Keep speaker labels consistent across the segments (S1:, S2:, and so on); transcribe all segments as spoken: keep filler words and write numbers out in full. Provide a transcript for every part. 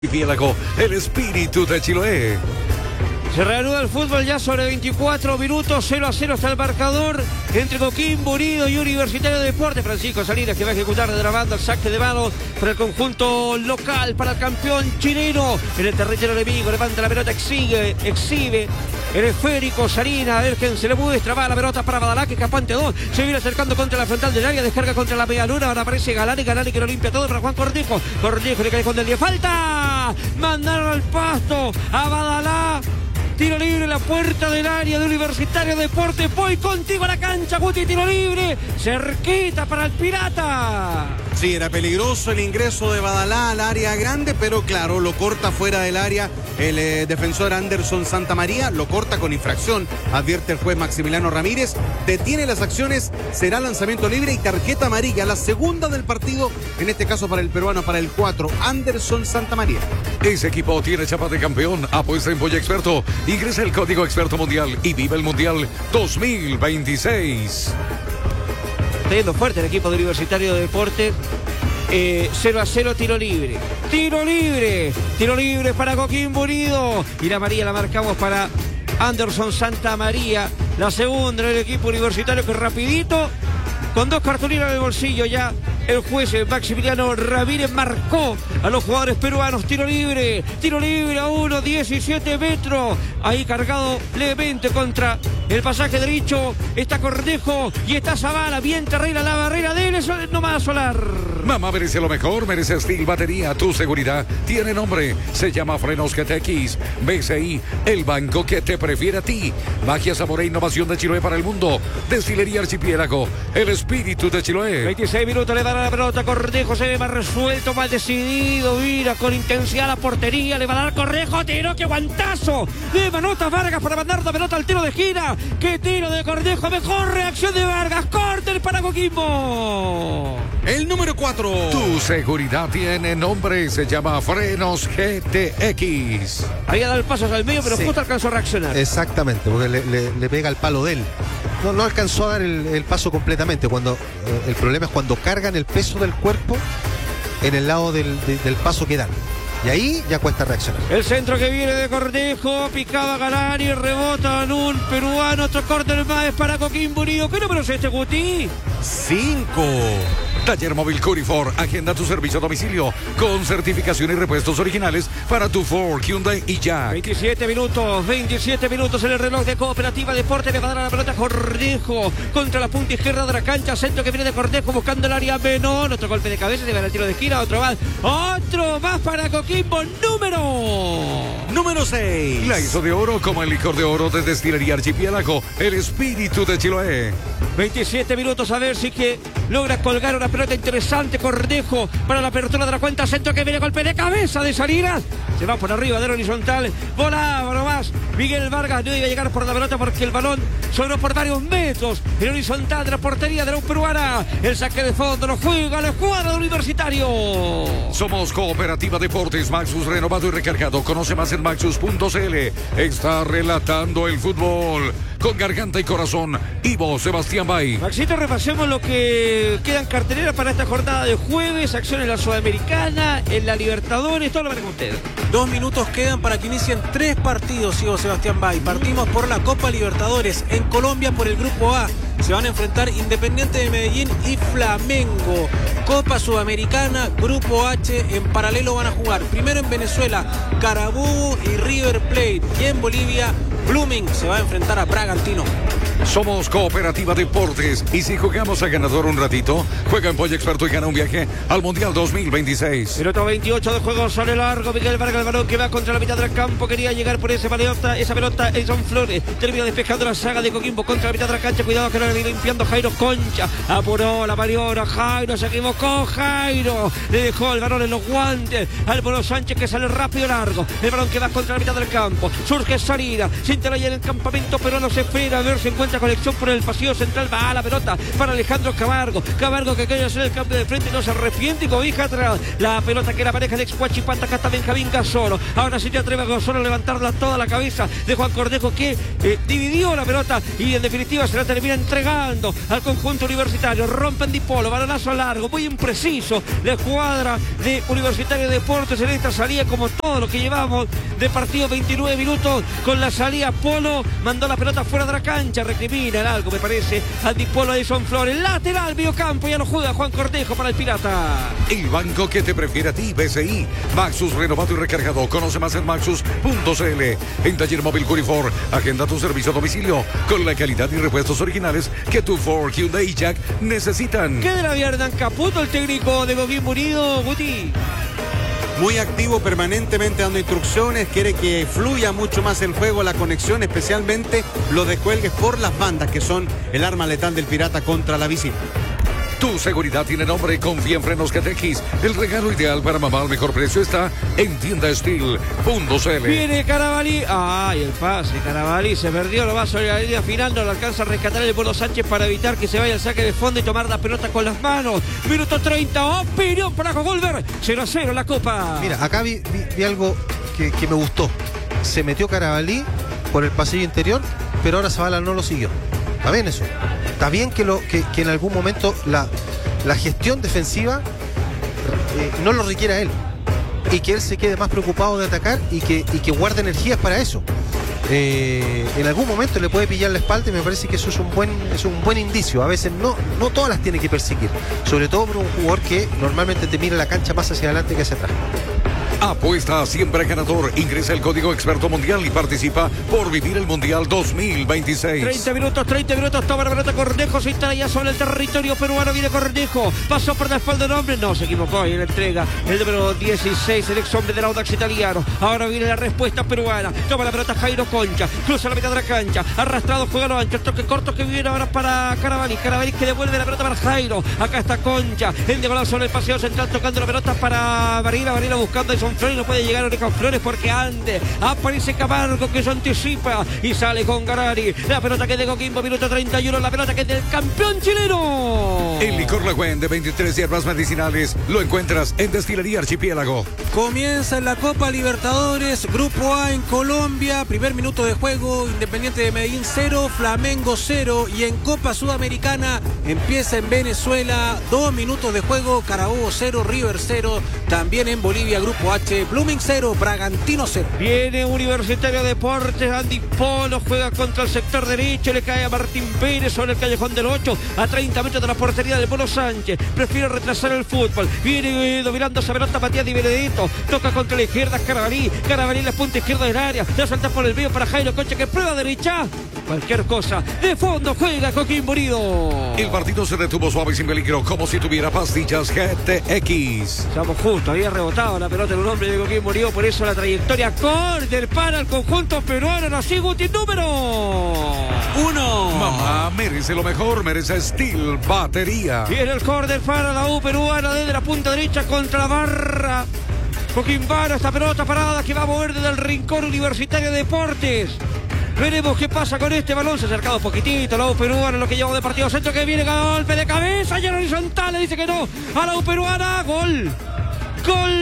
S1: Archipiélago, el espíritu de Chiloé.
S2: Se reanuda el fútbol ya sobre veinticuatro minutos, cero a cero está el marcador entre Coquimbo Unido y Universitario de Deportes. Francisco Salinas que va a ejecutar de la banda el saque de mano para el conjunto local, para el campeón chileno. En el territorio enemigo levanta la pelota, exhibe, exhibe el esférico Salinas, a ver quién se le muestra, va la pelota para Badalá, que escapante dos, se viene acercando contra la frontal del área, descarga contra la media luna, ahora aparece Galani, Galani que lo limpia todo para Juan Cornejo, Cornejo le cae con el diez, falta, mandaron al pasto a Badalá. Tiro libre, la puerta del área de Universitario de Deportes. Voy contigo a la cancha, Guti, tiro libre. Cerquita para el Pirata.
S3: Sí, era peligroso el ingreso de Badalá al área grande, pero claro, lo corta fuera del área el eh, defensor Anderson Santamaría, lo corta con infracción, advierte el juez Maximiliano Ramírez, detiene las acciones, será lanzamiento libre y tarjeta amarilla, la segunda del partido, en este caso para el peruano, para el cuatro, Anderson Santamaría.
S1: Ese equipo tiene chapa de campeón, apuesta en Polla Experto, ingresa el código Experto Mundial y vive el Mundial dos mil veintiséis.
S2: Está yendo fuerte el equipo de Universitario de Deportes. Eh, cero a cero, tiro libre. Tiro libre. Tiro libre para Coquimbo Unido. Y la amarilla la marcamos para Anderson Santamaría. La segunda del equipo universitario que rapidito, con dos cartulinas en el bolsillo ya. El juez Maximiliano Ramírez marcó a los jugadores peruanos. Tiro libre, tiro libre a uno, diecisiete metros. Ahí cargado levemente contra el pasaje derecho. Está Cornejo y está Zavala. Bien Terreira, la barrera de él. Eso no más Solar.
S1: Mamá merece lo mejor, merece Steel Batería. Tu seguridad tiene nombre. Se llama Frenos G T X. B C I, el banco que te prefiere a ti. Magia, sabor e innovación de Chiloé para el mundo. Destilería Archipiélago, el espíritu de Chiloé.
S2: veintiséis minutos le dan a la pelota. Cornejo se ve más resuelto, más decidido. Mira, con intensidad la portería. Le va a dar Cornejo. Tiro, que guantazo de Manota Vargas para mandar la pelota al tiro de gira. ¡Qué tiro de Cornejo! Mejor reacción de Vargas. Córner para Coquimbo.
S3: El número cuatro.
S1: Tu seguridad tiene nombre. Se llama Frenos G T X.
S2: Había dado el paso al medio, pero
S4: Sí.
S2: justo alcanzó a reaccionar.
S4: Exactamente, porque le, le- le pega el palo de él. No, no alcanzó a dar el, el paso completamente. Cuando eh, el problema es cuando cargan el peso del cuerpo en el lado del, de- del paso que dan. Y ahí ya cuesta reaccionar.
S2: El centro que viene de Cornejo, picaba Galani, rebota en un peruano, otro córner más es para Coquimbo Unido. ¿Qué número es este, Guti?
S3: Cinco.
S1: Taller Móvil Curifor, agenda tu servicio a domicilio con certificación y repuestos originales para tu Ford, Hyundai y Jack.
S2: veintisiete minutos, veintisiete minutos en el reloj de Cooperativa Deporte. Le va a dar a la pelota Cornejo contra la punta izquierda de la cancha. Centro que viene de Cornejo buscando el área menor. Otro golpe de cabeza, le va el tiro de esquina. Otro más, otro más para Coquimbo. Número
S3: Número seis.
S1: La hizo de oro como el licor de oro de Destilería Archipiélago, el espíritu de Chiloé.
S2: veintisiete minutos, a ver si que logra colgar una pelota interesante. Cornejo para la apertura de la cuenta. Centro que viene, golpe de cabeza de Salinas. Se va por arriba de la horizontal. Volaba nomás Miguel Vargas. No iba a llegar por la pelota porque el balón sobró por varios metros. En horizontal de la portería de la peruana. El saque de fondo lo juega la escuadra de Universitario.
S1: Somos Cooperativa Deportes, Maxus renovado y recargado. Conoce más en maxus punto c l. Está relatando el fútbol con garganta y corazón. Ivo Sebastián Bay.
S2: Maxito, repasemos lo que quedan carteleras para esta jornada de jueves. Acción en la Sudamericana, en la Libertadores, todo lo verán ustedes.
S5: Dos minutos quedan para que inicien tres partidos, Ivo Sebastián Bay. Partimos por la Copa Libertadores. En Colombia, por el Grupo A, se van a enfrentar Independiente de Medellín y Flamengo. Copa Sudamericana, Grupo H, en paralelo van a jugar primero en Venezuela, Carabobo y River Plate. Y en Bolivia, Blooming se va a enfrentar a Bragantino.
S1: Somos Cooperativa Deportes y si jugamos a ganador un ratito, juega en Polla Experto y gana un viaje al Mundial dos mil veintiséis.
S2: Minuto veintiocho de juego, sale largo. Miguel Vargas, el balón que va contra la mitad del campo. Quería llegar por esa pelota, esa pelota. Edson Flores termina despejando la saga de Coquimbo contra la mitad de la cancha. Cuidado que no le viene limpiando Jairo Concha. Apuró la maniobra. Jairo se equivocó. Jairo le dejó el balón en los guantes al Polo Sánchez, que sale rápido largo. El balón que va contra la mitad del campo. Surge Salida. Se instala ya en el campamento, pero no se espera a ver si encuentra alta conexión por el pasillo central. Va la pelota para Alejandro Camargo. Camargo que cae a hacer el cambio de frente, no se arrepiente y cobija atrás. La pelota que era pareja de Excuachipanta. Acá está Benjamín Gasoro. Ahora sí te atreve a Gasoro a levantarla toda la cabeza de Juan Cornejo, que eh, dividió la pelota y en definitiva se la termina entregando al conjunto universitario. Rompen Dipolo, balonazo largo, muy impreciso. La escuadra de Universitario de Deportes en esta salida, como todo lo que llevamos de partido, veintinueve minutos con la salida. Polo mandó la pelota fuera de la cancha, recrimina el algo, me parece, al Dipolo de Son Flores. Lateral, mediocampo, ya lo juega Juan Cornejo para el Pirata.
S1: El banco que te prefiere a ti, B C I. Maxus renovado y recargado. Conoce más en maxus punto c l. En Taller Móvil Curifor, agenda tu servicio a domicilio con la calidad y repuestos originales que tu Ford, Hyundai y Jack necesitan.
S2: ¿Qué de la Vierdan Caputo, el técnico de Coquimbo Unido, Guti?
S3: Muy activo, permanentemente dando instrucciones, quiere que fluya mucho más el juego, la conexión, especialmente los descuelgues por las bandas, que son el arma letal del Pirata contra la visita.
S1: Tu seguridad tiene nombre, confía en Frenos G T X. El regalo ideal para mamá al mejor precio está en tienda steel punto c l.
S2: Viene Carabalí. Ay, el pase. Carabalí se perdió, lo va sobre la línea final. No lo alcanza a rescatar el Bono Sánchez para evitar que se vaya al saque de fondo y tomar la pelota con las manos. Minuto treinta. Opinión para Golver. cero a cero la Copa.
S4: Mira, acá vi, vi, vi algo que, que me gustó. Se metió Carabalí por el pasillo interior, pero ahora Zavala no lo siguió. ¿Está bien eso? Está bien que, lo, que, que en algún momento la, la gestión defensiva eh, no lo requiera él, y que él se quede más preocupado de atacar y que, y que guarde energías para eso. Eh, en algún momento le puede pillar la espalda y me parece que eso es un buen, es un buen indicio. A veces no, no todas las tiene que perseguir, sobre todo por un jugador que normalmente te mira la cancha más hacia adelante que hacia atrás.
S1: Apuesta siempre ganador. Ingresa el código experto mundial y participa por vivir el mundial dos mil veintiséis.
S2: treinta minutos, treinta minutos. Toma la pelota Cornejo. Se instala ya sobre el territorio peruano. Viene Cornejo. Pasó por la espalda del hombre. No, se equivocó. Y la entrega el número dieciséis, el ex hombre del Audax italiano. Ahora viene la respuesta peruana. Toma la pelota Jairo Concha. Cruza la mitad de la cancha. Arrastrado, juega lo ancho. El toque corto que viene ahora para Carabalí. Carabalí que devuelve la pelota para Jairo. Acá está Concha. El de balón sobre el paseo central, tocando la pelota para Varela. Varela buscando a Son Flores. No puede llegar a Oreja Flores porque ande. Aparece Camargo que se anticipa y sale con Garari. La pelota que es de Coquimbo, minuto treinta y uno. La pelota que es del campeón chileno.
S1: El licor La Guen de veintitrés hierbas medicinales lo encuentras en Destilería Archipiélago.
S5: Comienza en la Copa Libertadores, Grupo A en Colombia, primer minuto de juego, Independiente de Medellín cero, Flamengo cero, y en Copa Sudamericana empieza en Venezuela, dos minutos de juego, Carabobo cero, River cero, también en Bolivia, Grupo H, Blooming cero, Bragantino cero.
S2: Viene Universitario Deportes, Andy Polo juega contra el sector derecho, le cae a Martín Pérez sobre el callejón del ocho, a treinta metros de la portería del Bono Sánchez, prefiere retrasar el fútbol, viene eh, dominando esa pelota Matías Di Benedetto, toca contra la izquierda Carabalí, Carabalí en la punta izquierda del área, la salta por el medio para Jairo Concha que prueba derecha, cualquier cosa, de fondo juega Coquimbo Unido.
S1: El partido se detuvo suave y sin peligro, como si tuviera pastillas G T X.
S2: Estamos justos, había rebotado la pelota en un hombre de Coquimbo Unido, por eso la trayectoria córner para el conjunto peruano, así Guti, número uno.
S1: Mamá merece lo mejor, merece Steel Batería.
S2: Viene el córner para la U peruana desde la punta derecha contra la barra. Coquimbano, esta pelota parada que va a mover desde el rincón Universitario de Deportes. Veremos qué pasa con este balón. Se ha acercado un poquitito la U peruana, lo que lleva de partido centro, que viene golpe de cabeza y en horizontal le dice que no a la U peruana. Gol. Gol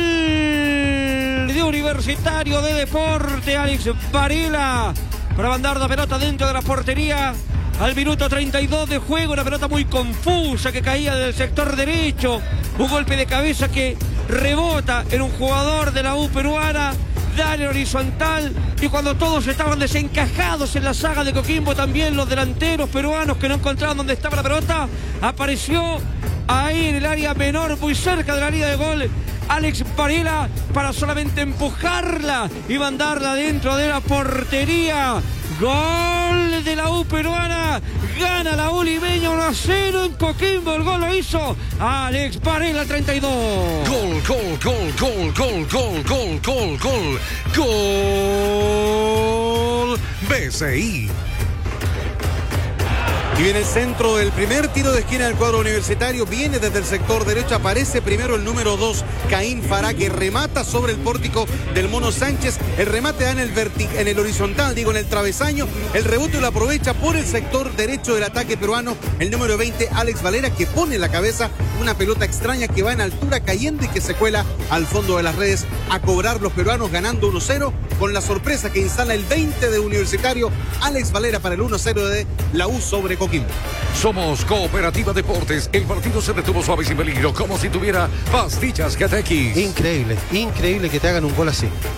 S2: de Universitario de Deporte, Alex Varela, para mandar la pelota dentro de la portería al minuto treinta y dos de juego. Una pelota muy confusa que caía del sector derecho, un golpe de cabeza que rebota en un jugador de la U peruana, da en horizontal, y cuando todos estaban desencajados en la saga de Coquimbo, también los delanteros peruanos que no encontraban dónde estaba la pelota, apareció ahí en el área menor, muy cerca de la línea de gol, Alex Varela, para solamente empujarla y mandarla dentro de la portería. Gol de la U peruana, gana la U limeña uno a cero en Coquimbo. El gol lo hizo Alex Varela, treinta y dos.
S1: Gol, gol, gol, gol, gol, gol, gol, gol, gol, gol. B C I.
S3: Y viene el centro del primer tiro de esquina del cuadro universitario. Viene desde el sector derecho. Aparece primero el número dos, Caín Fará, que remata sobre el pórtico del Mono Sánchez. El remate da en el, verti en el horizontal, digo, en el travesaño. El rebote lo aprovecha por el sector derecho del ataque peruano. El número veinte, Alex Valera, que pone en la cabeza una pelota extraña que va en altura cayendo y que se cuela al fondo de las redes a cobrar los peruanos, ganando uno cero, con la sorpresa que instala el veinte de Universitario, Alex Valera, para el uno cero de la U sobre Coquimbo.
S1: Somos Cooperativa Deportes. El partido se detuvo suave y sin peligro, como si tuviera pastillas G T X.
S4: Increíble, increíble que te hagan un gol así.